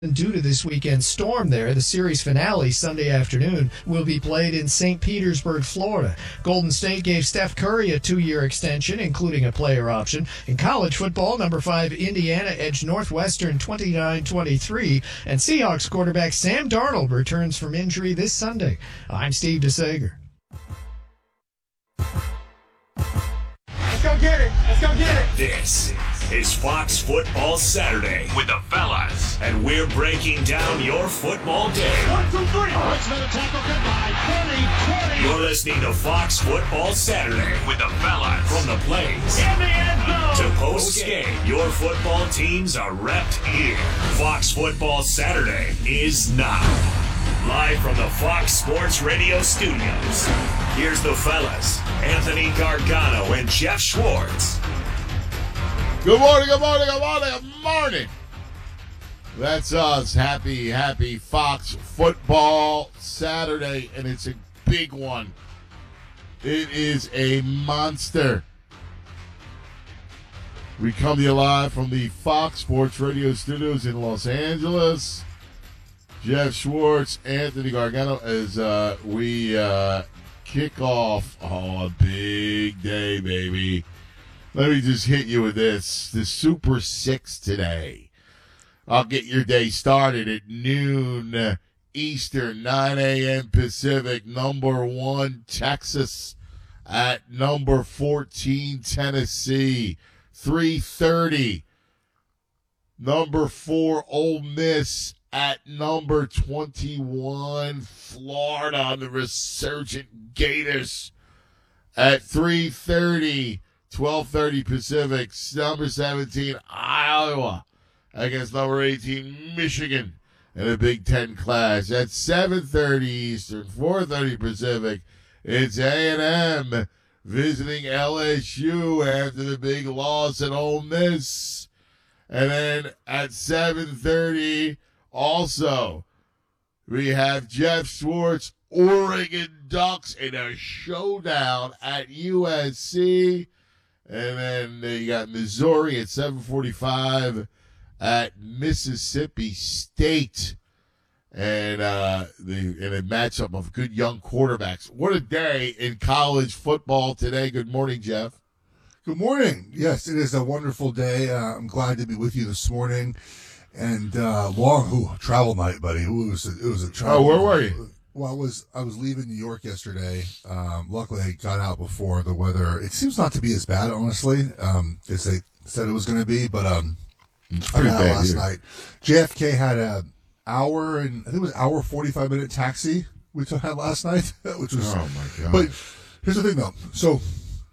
Due to this weekend's storm there, the series finale Sunday afternoon will be played in St. Petersburg, Florida. Golden State gave Steph Curry a 2-year extension, including a player option. In college football, number 5 Indiana edged Northwestern 29-23, and Seahawks quarterback Sam Darnold returns from injury this Sunday. I'm Steve DeSager. Let's go get it. Let's go get it. This is Fox Football Saturday with the fellas, and we're breaking down your football day. 1, 2, 3. It's another tackle. Goodbye. 20. You're listening to Fox Football Saturday with the fellas. From the plays In the end zone. to post-game, your football teams are repped here. Fox Football Saturday is now. Live from the Fox Sports Radio studios, here's the fellas, Anthony Gargano and Jeff Schwartz. Good morning, good morning, good morning, good morning. That's us. Happy Fox Football Saturday, and it's a big one. It is a monster. We come to you live from the Fox Sports Radio studios in Los Angeles. Jeff Schwartz, Anthony Gargano, as we kick off on a big day, baby. Let me just hit you with this. The Super 6 today. I'll get your day started at noon Eastern, 9 a.m. Pacific. Number 1, Texas at number 14, Tennessee. 3:30. Number 4, Ole Miss at number 21, Florida, the resurgent Gators. At 3:30. 12:30 Pacific, number 17, Iowa, against number 18, Michigan, in a Big Ten clash. At 7:30 Eastern, 4:30 Pacific, it's A&M visiting LSU after the big loss at Ole Miss. And then at 7:30, also, we have Jeff Schwartz, Oregon Ducks, in a showdown at USC. And then you got Missouri at 7:45 at Mississippi State. And in a matchup of good young quarterbacks. What a day in college football today. Good morning, Jeff. Good morning. Yes, it is a wonderful day. I'm glad to be with you this morning. And travel night, buddy. It was a travel. Oh, where were you? Well, I was leaving New York yesterday. Luckily, I got out before the weather. It seems not to be as bad, honestly, as they said it was going to be. But I got out last night. JFK had I think it was hour 45-minute taxi we had last night, which was. Oh my god! But here's the thing, though. So,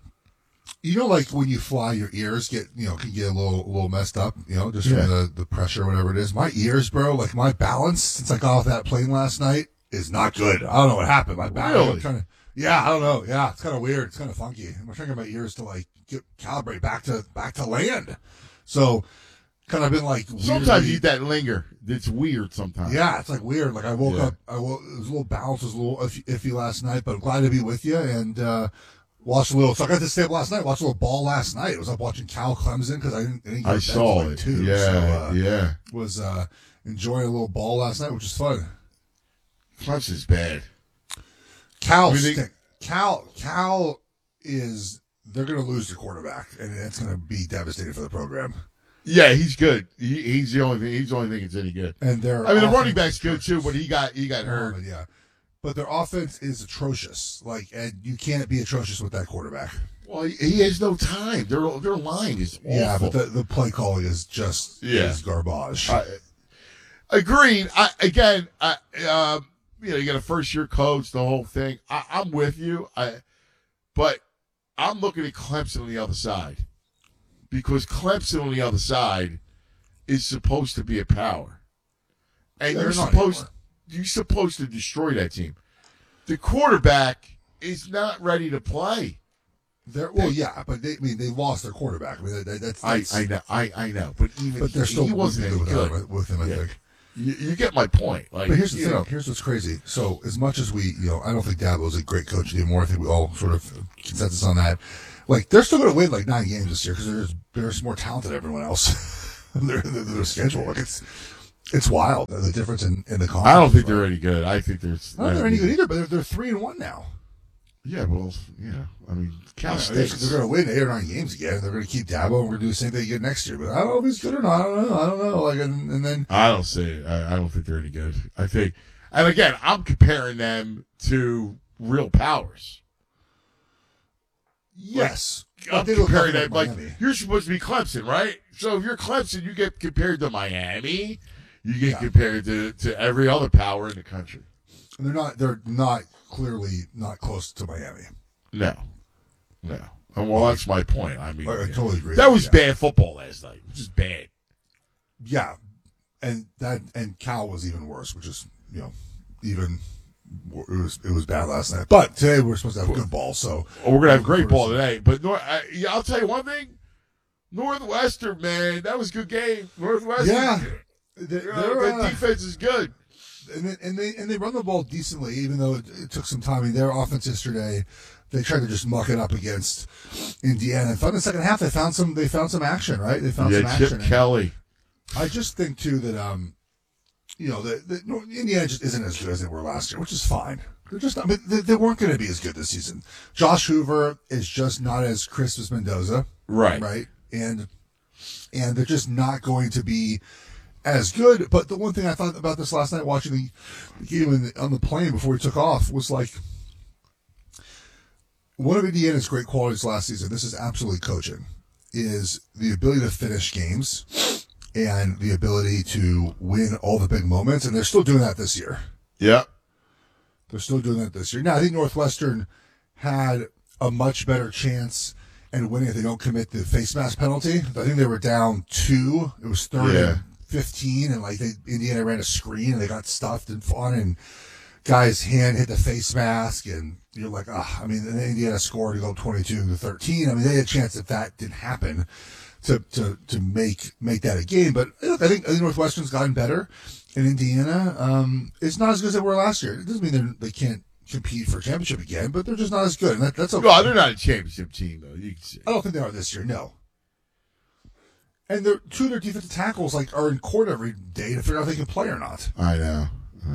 like when you fly, your ears can get a little messed up, just from the pressure, or whatever it is. My ears, bro, like my balance since I got off that plane last night is not good. I don't know what happened. My back. Really? I don't know. Yeah, it's kind of weird. It's kind of funky. I'm trying to get my ears to calibrate back to land. So, kind of been sometimes you that linger. It's weird sometimes. Yeah, it's weird. I woke up. It was a little balance was a little iffy last night, but I'm glad to be with you and watched a little. So I got to stay up last night. Watched a little ball last night. I was up watching Cal Clemson because I didn't get I saw it too. Yeah, so, was enjoying a little ball last night, which is fun. Clemson's bad. Cal is, they're going to lose their quarterback, and it's going to be devastating for the program. Yeah, he's good. He's the only thing. He's the only thing that's any good. And the running back's good too, but he got hurt. Yeah, but their offense is atrocious. And you can't be atrocious with that quarterback. Well, he has no time. Their line is awful. Yeah, but the play calling is just is garbage. Agreed. You got a first-year coach, the whole thing. I'm with you. But I'm looking at Clemson on the other side. Because Clemson on the other side is supposed to be a power. And you're supposed to destroy that team. The quarterback is not ready to play. But they lost their quarterback. I mean, that's I know. But they're still he wasn't any good with him, I think. You get my point. But here's the thing. Here's what's crazy. So as much as we, I don't think Dabo's a great coach anymore. I think we all sort of consensus on that. They're still going to win 9 games this year because they're more talented than everyone else. their schedule. It's wild, the difference in the conference. I don't think they're any good. I think there's. I don't think they're any good either, but they're 3-1 now. Yeah, well, yeah. I mean, Cal They're State. going to win 8 or 9 games again. They're going to keep Dabo, and we're going to do the same thing again next year. But I don't know if he's good or not. I don't know. Like, and then I don't see it. I don't think they're any good. I think, and again, I'm comparing them to real powers. yes, I'm they look comparing nothing them like Miami. you're supposed to be Clemson, right? So if you're Clemson, you get compared to Miami. You get compared to every other power in the country. And they're not clearly not close to Miami. No. And well, that's my point. I mean, I totally agree. that was bad football last night. It was just bad. Yeah, and Cal was even worse, which is even it was bad last night. But today we're supposed to have good ball, so We're gonna have great ball today. But I'll tell you one thing: Northwestern, man, that was a good game. Northwestern, yeah, their defense is good. And they run the ball decently, even though it took some time. I mean, their offense yesterday, they tried to just muck it up against Indiana. And in the second half, they found some action, right? They found some action. Chip Kelly. I just think too that that Indiana just isn't as good as they were last year, which is fine. They're just, they weren't going to be as good this season. Josh Hoover is just not as crisp as Mendoza, right, and they're just not going to be as good. But the one thing I thought about this last night, watching the game on the plane before we took off, was like one of Indiana's great qualities last season. This is absolutely coaching, is the ability to finish games and the ability to win all the big moments, and they're still doing that this year. Yeah. They're still doing that this year. Now, I think Northwestern had a much better chance at winning if they don't commit the face mask penalty. I think they were down 2. It was 3rd and 15, and Indiana ran a screen, and they got stuffed and fun, and guy's hand hit the face mask, and you're like, and then Indiana scored to go 22-13. I mean, they had a chance if that didn't happen to make that a game. But I think Northwestern's gotten better, and Indiana is not as good as they were last year. It doesn't mean they can't compete for a championship again, but they're just not as good, and that's okay. No, they're not a championship team, though. You can say. I don't think they are this year, no. And 2 of their defensive tackles are in court every day to figure out if they can play or not. I know.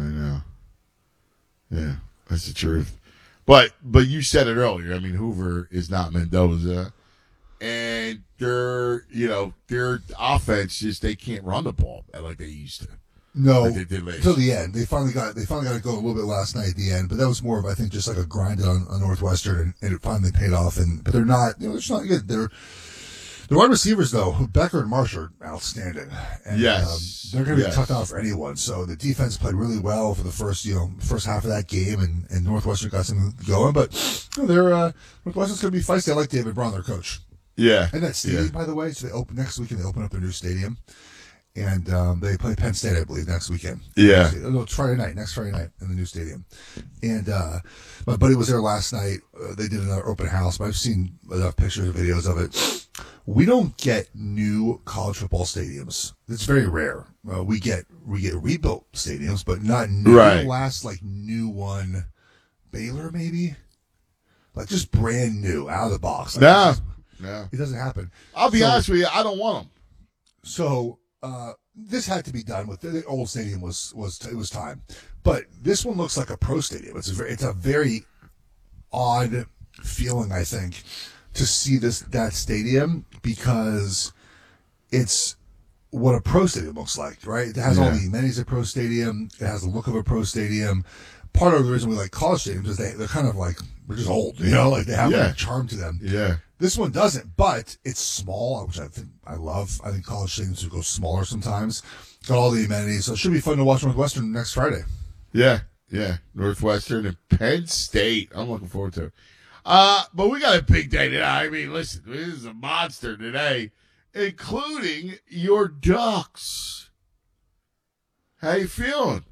Yeah, that's the truth. But you said it earlier. I mean, Hoover is not Mendoza, and their offense they can't run the ball like they used to. No, like they did last. Until the end. They finally got to go a little bit last night at the end, but that was more of, I think, just like a grind on Northwestern, and it finally paid off. But they're not, they're just not good. The wide receivers, though, Becker and Marsh are outstanding. And, yes. They're going to be tough out for anyone. So the defense played really well for the first half of that game, and Northwestern got something going. But Northwestern's going to be feisty. I like David Braun, their coach. Yeah. And that stadium, by the way, so they open next weekend. They open up their new stadium, and they play Penn State, I believe, next weekend. Yeah. No, it's next Friday night in the new stadium. And my buddy was there last night. They did another open house, but I've seen enough pictures and videos of it. We don't get new college football stadiums. It's very rare. We get rebuilt stadiums, but not new. Right. The last new one, Baylor maybe, just brand new out of the box. No. It doesn't happen. I'll be honest with you. I don't want them. So this had to be done with the old stadium. It was time, but this one looks like a pro stadium. It's a very odd feeling, I think, to see that stadium, because it's what a pro stadium looks like, right? It has all the amenities of a pro stadium. It has the look of a pro stadium. Part of the reason we like college stadiums is they're kind of they're just old, they have a charm to them. Yeah. This one doesn't, but it's small, which I think I love. I think college stadiums should go smaller sometimes. Got all the amenities, so it should be fun to watch Northwestern next Friday. Yeah. Northwestern and Penn State. I'm looking forward to it. But we got a big day today. I mean, listen, this is a monster today, including your Ducks. How you feeling?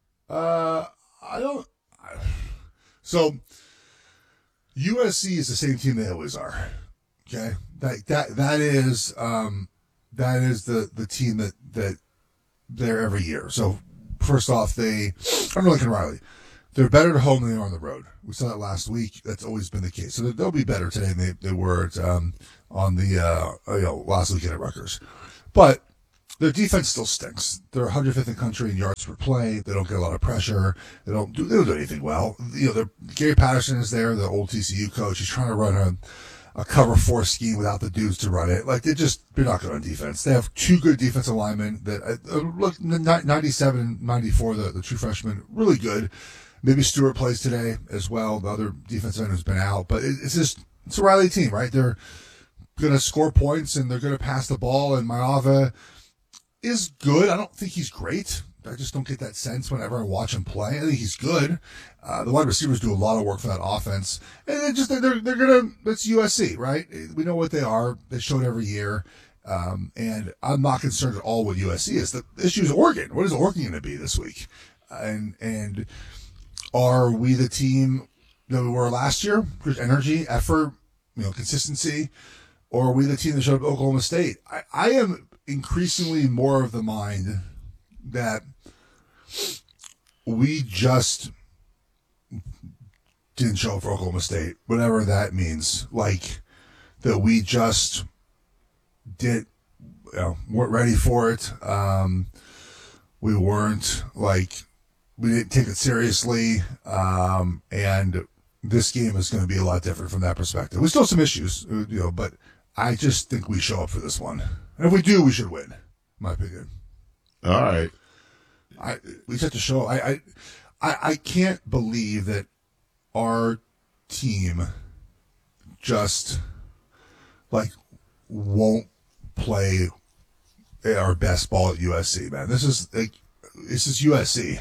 So USC is the same team they always are. Okay, that is the team that they're every year. So first off, I'm Lincoln Riley. They're better at home than they are on the road. We saw that last week. That's always been the case. So they'll be better today than they were on the last weekend at Rutgers. But their defense still stinks. They're 105th in country in yards per play. They don't get a lot of pressure. They don't do anything well. Gary Patterson is there, the old TCU coach. He's trying to run a cover 4 scheme without the dudes to run it. Like, they're not good on defense. They have 2 good defensive linemen that look 97 and 94, the true freshmen, really good. Maybe Stewart plays today as well, the other defensive end who's been out. But it's a Riley team, right? They're going to score points and they're going to pass the ball, and Maiava is good. I don't think he's great. I just don't get that sense whenever I watch him play. I think he's good. The wide receivers do a lot of work for that offense. And they're gonna, that's USC, right? We know what they are. They show it every year. And I'm not concerned at all with USC. Is the issue is Oregon. What is Oregon going to be this week? And are we the team that we were last year? There's energy, effort, consistency. Or are we the team that showed up at Oklahoma State? I am increasingly more of the mind that we just didn't show up for Oklahoma State, whatever that means. Like, that we just weren't ready for it. We weren't, we didn't take it seriously. And this game is going to be a lot different from that perspective. We still have some issues, but I just think we show up for this one. And if we do, we should win, in my opinion. All right. We just have to show. I can't believe that our team just won't play our best ball at USC, man. This is USC.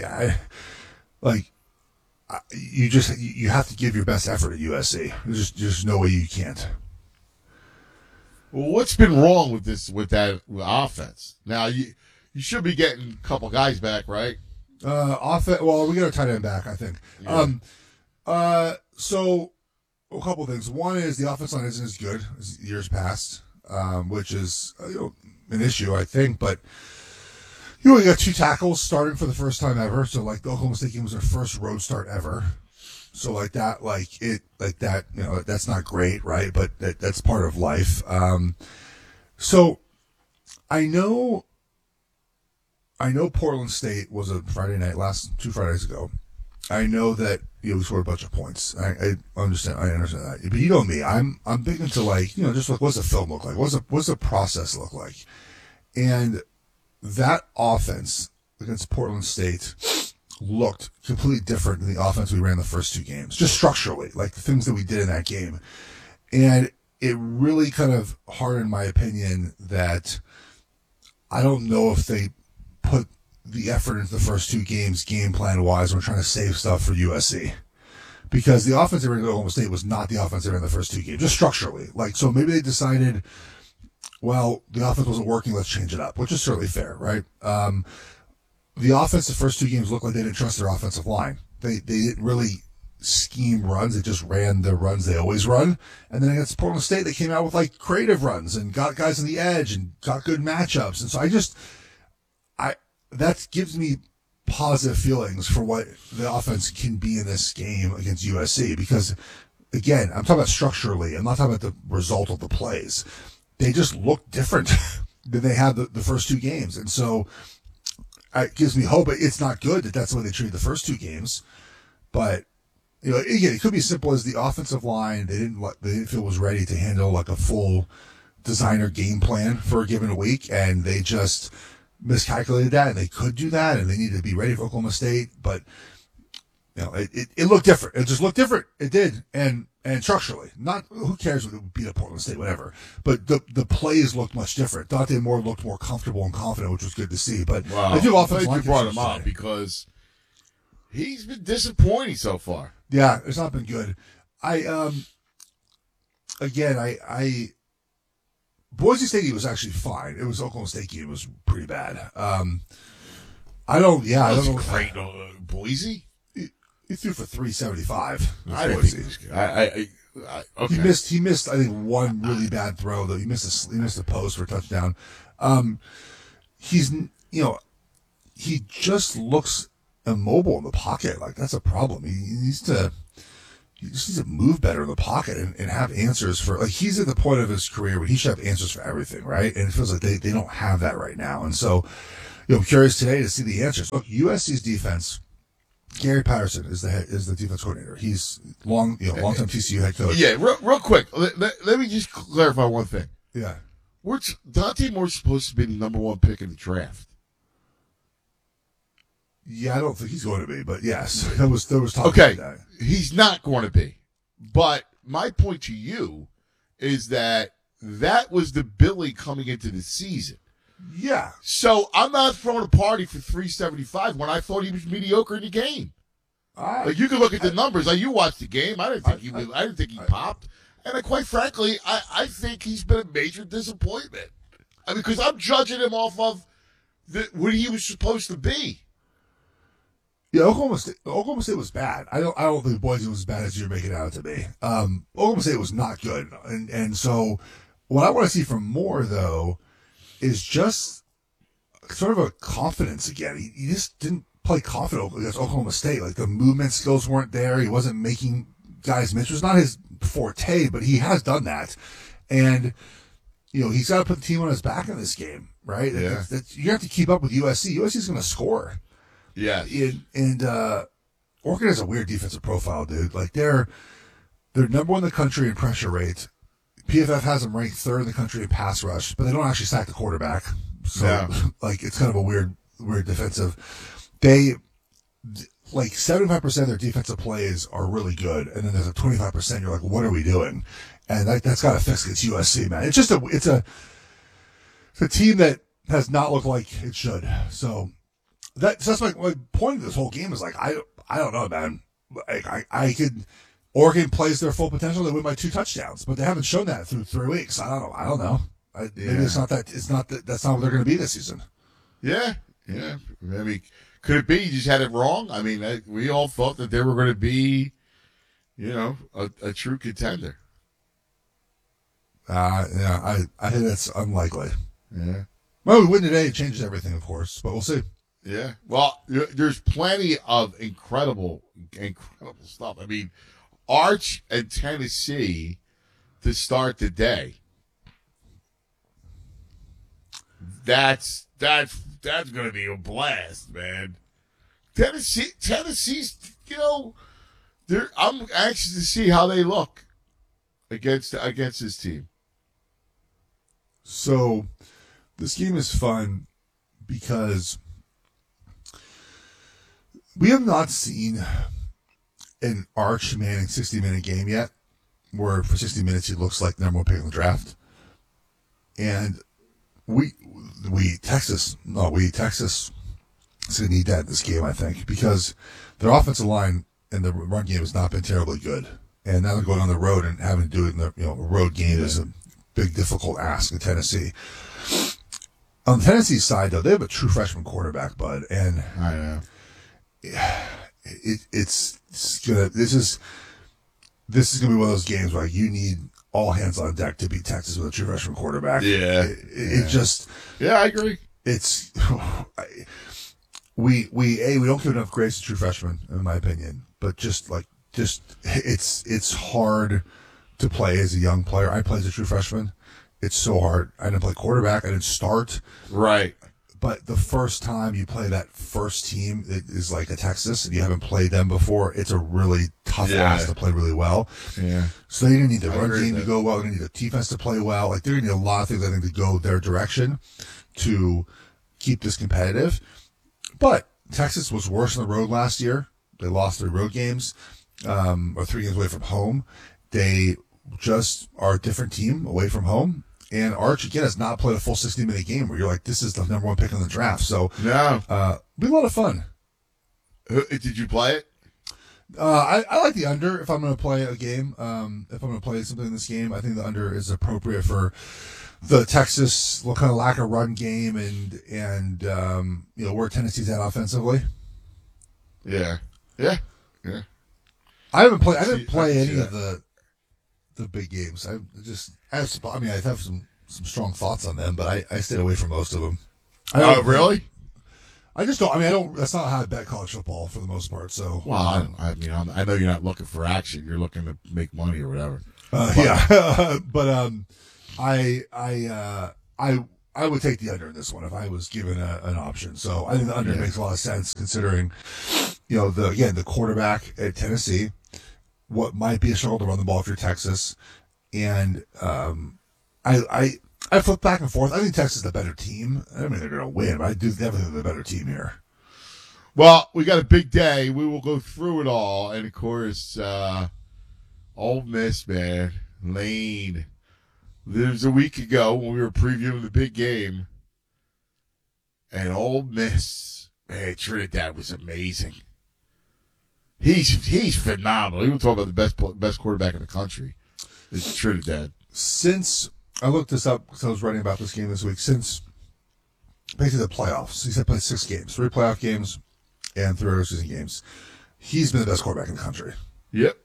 You have to give your best effort at USC. There's no way you can't. Well, what's been wrong with that offense? Now you should be getting a couple guys back, right? Well, we got our tight end back, I think. Yeah. So a couple things. One is the offense line isn't as good as years past, which is an issue, I think. But we got 2 tackles starting for the first time ever. So the Oklahoma State game was their first road start ever. So that's not great, right? But that's part of life. So I know Portland State was a Friday night, 2 Fridays ago. I know that we scored a bunch of points. I understand that. But you know me, I'm big into just what's the film look like? What's the process look like? And that offense against Portland State looked completely different than the offense we ran the first 2 games, just structurally, the things that we did in that game. And it really kind of hardened my opinion that I don't know if they put the effort into the first 2 games game plan wise. We're trying to save stuff for USC, because the offense they ran at Oklahoma State was not the offense they ran the first 2 games, just structurally. So maybe they decided, well, the offense wasn't working, let's change it up, which is certainly fair, right? The offense the first 2 games looked like they didn't trust their offensive line. They didn't really scheme runs. They just ran the runs they always run. And then against Portland State, they came out with creative runs and got guys on the edge and got good matchups. And so that gives me positive feelings for what the offense can be in this game against USC, because again, I'm talking about structurally. I'm not talking about the result of the plays. They just look different than they had the first 2 games. And so it gives me hope. It's not good that that's the way they treated the first 2 games. But, again, it could be as simple as the offensive line. They didn't feel was ready to handle a full designer game plan for a given week. And they just miscalculated that, and they could do that, and they needed to be ready for Oklahoma State. But, it looked different. It just looked different. It did. And structurally, not who cares if it beat up Portland State, whatever. But the plays looked much different. Dante Moore looked more comfortable and confident, which was good to see. But I do offensive line. You brought him up because he's been disappointing so far. Yeah, it's not been good. Boise State was actually fine. It was Oklahoma State game was pretty bad. I don't know. Great, Boise. He threw for 375. I didn't think he was good. Okay. He missed. I think one really bad throw though. He missed a post for a touchdown. He just looks immobile in the pocket. That's a problem. He he just needs to move better in the pocket and have answers for, like, he's at the point of his career where he should have answers for everything, right? And it feels like they don't have that right now. And so, I'm curious today to see the answers. Look, USC's defense, Gary Patterson is the defense coordinator. He's long-time TCU head coach. Yeah, real quick. Let me just clarify one thing. Yeah. Dante Moore's supposed to be the number 1 pick in the draft. Yeah, I don't think he's going to be, but yes, there was talk Okay, about that. he's not going to be. But my point to you is that was the Billy coming into the season. Yeah. So I'm not throwing a party for 375 when I thought he was mediocre in the game. Like, you can look at the numbers. Like, you watched the game. I didn't think he popped. And quite frankly, I think he's been a major disappointment. I mean, because I'm judging him off of what he was supposed to be. Yeah, Oklahoma State was bad. I don't think Boise was as bad as you're making it out to be. Oklahoma State was not good, and so what I want to see from Moore though is just sort of a confidence again. He just didn't play confident against Oklahoma State. Like, the movement skills weren't there. He wasn't making guys miss. It was not his forte, but he has done that, and he's got to put the team on his back in this game, right? Yeah. You have to keep up with USC. USC is going to score. Yeah, and Oregon has a weird defensive profile, dude. Like, they're number 1 in the country in pressure rate. PFF has them ranked 3rd in the country in pass rush, but they don't actually sack the quarterback. So, like, it's kind of a weird defensive. They, like, 75% of their defensive plays are really good, and then there's a 25% you're like, what are we doing? And that's got to fix against USC, man. It's just it's a team that has not looked like it should. So. That's my point of this whole game is, like, I don't know, man. I could, Oregon plays their full potential. They win by 2 touchdowns, but they haven't shown that through 3 weeks. I don't know. Maybe it's not that. That's not what they're going to be this season. Yeah. I mean, could it be you just had it wrong? I mean, we all thought that they were going to be, a true contender. Yeah, I think that's unlikely. Yeah. Well, we win today. It changes everything, of course, but we'll see. Yeah. Well, there's plenty of incredible stuff. I mean, Arch and Tennessee to start the day. That's going to be a blast, man. Tennessee's, I'm anxious to see how they look against this team. So, this game is fun because we have not seen an Arch Manning 60-minute game yet, where for 60 minutes he looks like the number 1 pick in the draft. And Texas is going to need that in this game, I think, because their offensive line and the run game has not been terribly good. And now they're going on the road and having to do it in a road game is a big, difficult ask in Tennessee. On the Tennessee side, though, they have a true freshman quarterback, Bud, and I know. This is gonna be one of those games where you need all hands on deck to beat Texas with a true freshman quarterback. Yeah, I agree. It's we don't give enough grace to true freshmen, in my opinion. But it's hard to play as a young player. I played as a true freshman. It's so hard. I didn't play quarterback. I didn't start. Right. But the first time you play that first team, it is like a Texas, and you haven't played them before, it's a really tough ass to play really well. Yeah. So they're going to need the run game to go well. They're going to need the defense to play well. Like, they're going to need a lot of things, I think, to go their direction to keep this competitive. But Texas was worse on the road last year. They lost 3 road games, or 3 games away from home. They just are a different team away from home. And Arch, again, has not played a full 60-minute game where you're like, this is the number 1 pick in the draft. So, be a lot of fun. Did you play it? I like the under if I'm going to play a game. If I'm going to play something in this game, I think the under is appropriate for the Texas kind of lack of run game and where Tennessee's at offensively. Yeah. I didn't play any of the big I have some strong thoughts on them, but I stayed away from most of them. Oh, really? I just don't. I mean, that's not how I bet college football for the most part. So, Well, I know you're not looking for action. You're looking to make money or whatever. yeah, but I would take the under in this one if I was given an option. So I think the under makes a lot of sense considering, the quarterback at Tennessee, what might be a struggle to run the ball if you're Texas, and I flip back and forth. I think Texas is the better team. I mean, they're going to win, but I do definitely think they're the better team here. Well, we got a big day. We will go through it all. And, of course, Ole Miss, man, Lane. There was a week ago when we were previewing the big game. And Ole Miss, man, Trinidad was amazing. He's phenomenal. Even talking about the best quarterback in the country is Trinidad. Since I looked this up because I was writing about this game this week, since basically the playoffs, he's played 6 games, 3 playoff games and 3 regular season games. He's been the best quarterback in the country. Yep.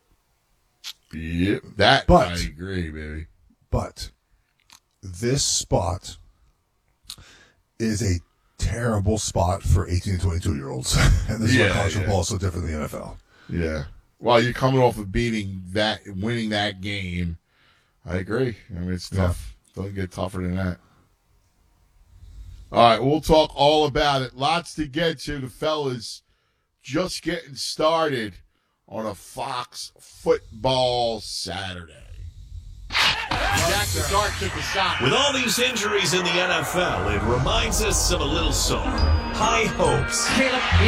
I agree, baby. But this spot is a terrible spot for 18 to 22-year-olds. And this is why college football is so different than the NFL. Yeah. Well, you're coming off of winning that game. I agree. I mean, it's tough. Doesn't get tougher than that. All right, we'll talk all about it. Lots to get to. The fellas just getting started on a Fox Football Saturday. Jack the Dart took a shot. With all these injuries in the NFL, it reminds us of a little song. High hopes. Caleb,